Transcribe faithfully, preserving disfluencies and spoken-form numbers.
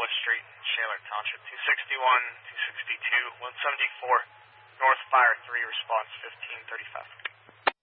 Willis Street, Shaler Township, two sixty-one, two sixty-two, one seventy-four, North Fire three, response fifteen thirty-five.